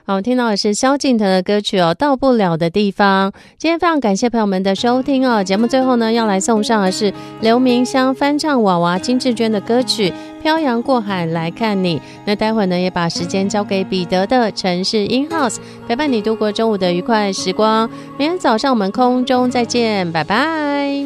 好，我们听到的是萧敬腾的歌曲哦，到不了的地方。今天非常感谢朋友们的收听哦。节目最后呢，要来送上的是刘明湘翻唱娃娃金志娟的歌曲《漂洋过海来看你》。那待会呢，也把时间交给彼得的城市 In House， 陪伴你度过中午的愉快时光。明天早上我们空中再见，拜拜。